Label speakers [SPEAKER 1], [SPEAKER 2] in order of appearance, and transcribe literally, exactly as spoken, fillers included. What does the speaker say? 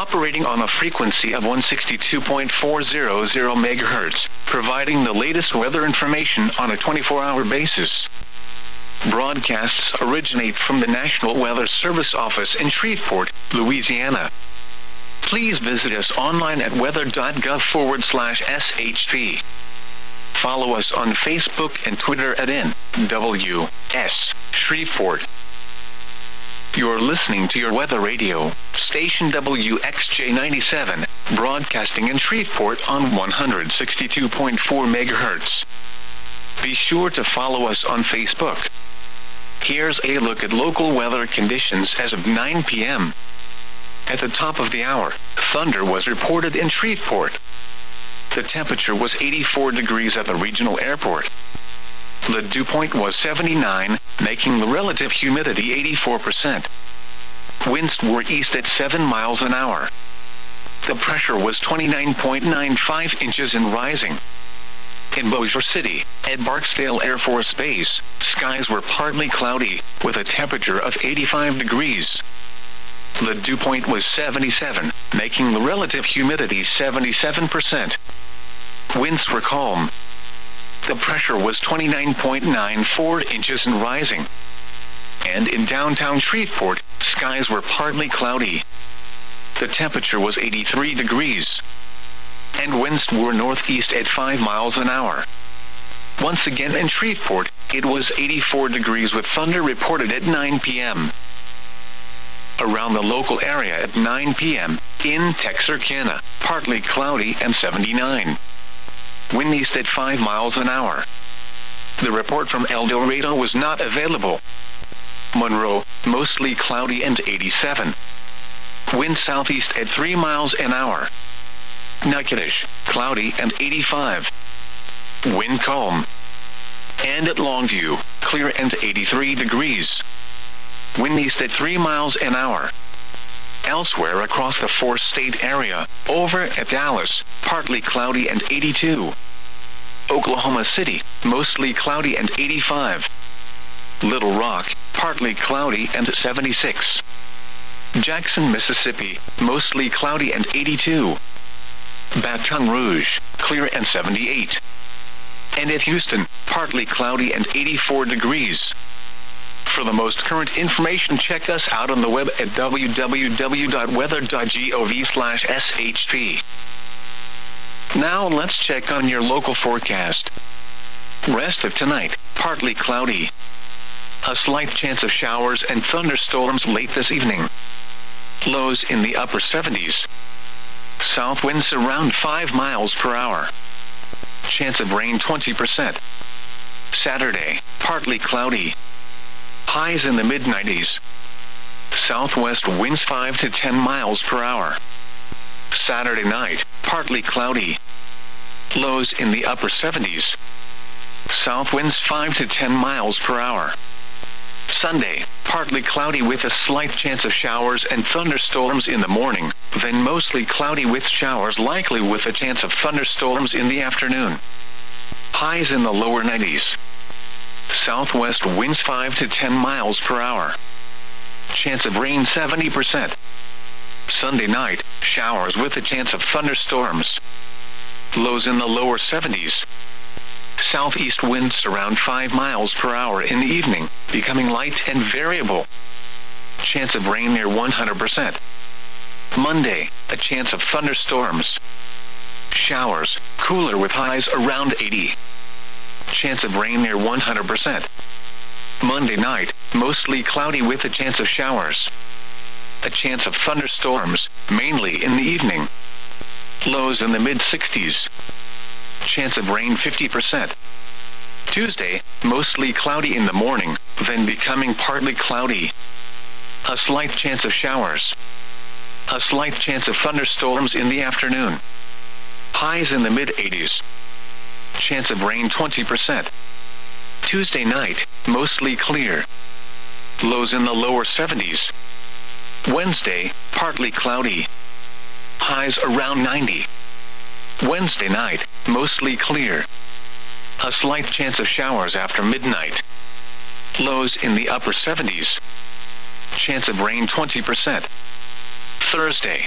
[SPEAKER 1] operating on a frequency of one sixty-two point four hundred megahertz, providing the latest weather information on a twenty-four hour basis. Broadcasts originate from the National Weather Service office in Shreveport, Louisiana. Please visit us online at weather.gov forward slash SHP. Follow us on Facebook and Twitter at N W S Shreveport. You're listening to your weather radio, station W X J ninety-seven, broadcasting in Shreveport on one sixty-two point four megahertz. Be sure to follow us on Facebook. Here's a look at local weather conditions as of nine p m At the top of the hour, thunder was reported in Shreveport. The temperature was eighty-four degrees at the regional airport. The dew point was seventy-nine, making the relative humidity eighty-four percent. Winds were east at seven miles an hour. The pressure was twenty-nine point nine five inches and rising. In Bossier City, at Barksdale Air Force Base, skies were partly cloudy, with a temperature of eighty-five degrees. The dew point was seventy-seven, making the relative humidity seventy-seven percent. Winds were calm. The pressure was twenty-nine point nine four inches and rising. And in downtown Shreveport, skies were partly cloudy. The temperature was eighty-three degrees. And winds were northeast at five miles an hour. Once again in Shreveport, it was eighty-four degrees with thunder reported at nine p m Around the local area at nine p m, in Texarkana, partly cloudy and seventy-nine. Wind east at five miles an hour. The report from El Dorado was not available. Monroe, mostly cloudy and eighty-seven. Wind southeast at three miles an hour. Natchitoches, cloudy and eighty-five. Wind calm. And at Longview, clear and eighty-three degrees. Wind east at three miles an hour. Elsewhere across the four-state area, over at Dallas, partly cloudy and eighty-two. Oklahoma City, mostly cloudy and eighty-five. Little Rock, partly cloudy and seventy-six. Jackson, Mississippi, mostly cloudy and eighty-two. Baton Rouge, clear and seventy-eight. And at Houston, partly cloudy and eighty-four degrees. For the most current information, check us out on the web at w w w dot weather dot gov slash S H P. Now let's check on your local forecast. Rest of tonight, partly cloudy. A slight chance of showers and thunderstorms late this evening. Lows in the upper seventies. South winds around five miles per hour. Chance of rain twenty percent. Saturday, partly cloudy. Highs in the mid nineties. Southwest winds five to ten miles per hour. Saturday night, partly cloudy. Lows in the upper seventies. South winds five to ten miles per hour. Sunday, partly cloudy with a slight chance of showers and thunderstorms in the morning, then mostly cloudy with showers likely with a chance of thunderstorms in the afternoon. Highs in the lower nineties. Southwest winds five to ten miles per hour. Chance of rain seventy percent. Sunday night, showers with a chance of thunderstorms. Lows in the lower seventies. Southeast winds around five miles per hour in the evening, becoming light and variable. Chance of rain near one hundred percent. Monday, a chance of thunderstorms. Showers, cooler with highs around eighty. Chance of rain near one hundred percent. Monday night, mostly cloudy with a chance of showers. A chance of thunderstorms, mainly in the evening. Lows in the mid sixties. Chance of rain fifty percent. Tuesday, mostly cloudy in the morning, then becoming partly cloudy. A slight chance of showers. A slight chance of thunderstorms in the afternoon. Highs in the mid eighties. Chance of rain twenty percent. Tuesday night, mostly clear. Lows in the lower seventies. Wednesday, partly cloudy. Highs around ninety. Wednesday night, mostly clear. A slight chance of showers after midnight. Lows in the upper seventies. Chance of rain twenty percent. Thursday,